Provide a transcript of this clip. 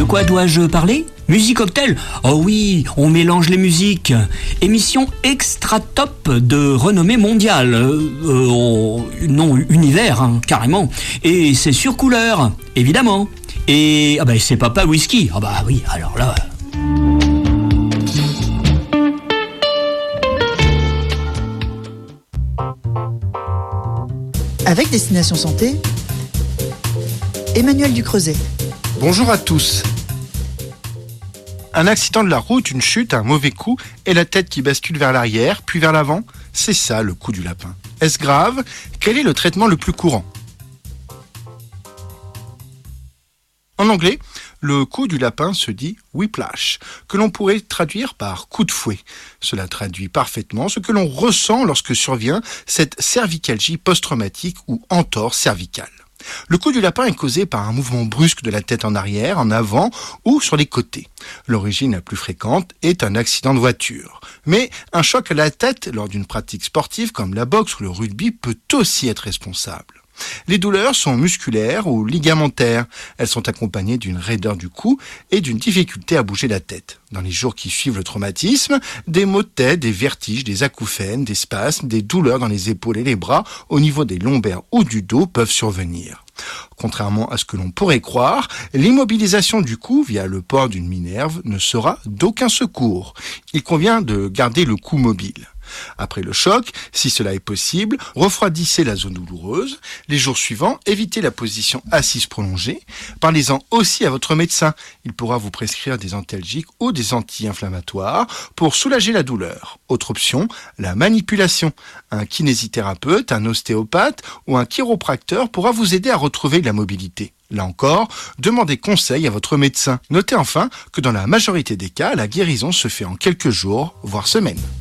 quoi dois-je parler ? Musique Cocktail ? Oh oui, on mélange les musiques. Émission extra top de renommée mondiale. Non, univers, hein, carrément. Et c'est sur couleur, évidemment. Et c'est Papa Whisky. Ah bah oui, alors là... Avec Destination Santé, Emmanuel Ducreuset. Bonjour à tous. Un accident de la route, une chute, un mauvais coup et la tête qui bascule vers l'arrière, puis vers l'avant, c'est ça le coup du lapin. Est-ce grave ? Quel est le traitement le plus courant ? En anglais, le coup du lapin se dit whiplash, que l'on pourrait traduire par coup de fouet. Cela traduit parfaitement ce que l'on ressent lorsque survient cette cervicalgie post-traumatique ou entorse cervicale. Le coup du lapin est causé par un mouvement brusque de la tête en arrière, en avant ou sur les côtés. L'origine la plus fréquente est un accident de voiture. Mais un choc à la tête lors d'une pratique sportive comme la boxe ou le rugby peut aussi être responsable. Les douleurs sont musculaires ou ligamentaires. Elles sont accompagnées d'une raideur du cou et d'une difficulté à bouger la tête. Dans les jours qui suivent le traumatisme, des maux de tête, des vertiges, des acouphènes, des spasmes, des douleurs dans les épaules et les bras, au niveau des lombaires ou du dos peuvent survenir. Contrairement à ce que l'on pourrait croire, l'immobilisation du cou via le port d'une minerve ne sera d'aucun secours. Il convient de garder le cou mobile. Après le choc, si cela est possible, refroidissez la zone douloureuse. Les jours suivants, évitez la position assise prolongée. Parlez-en aussi à votre médecin. Il pourra vous prescrire des antalgiques ou des anti-inflammatoires pour soulager la douleur. Autre option, la manipulation. Un kinésithérapeute, un ostéopathe ou un chiropracteur pourra vous aider à retrouver la mobilité. Là encore, demandez conseil à votre médecin. Notez enfin que dans la majorité des cas, la guérison se fait en quelques jours, voire semaines.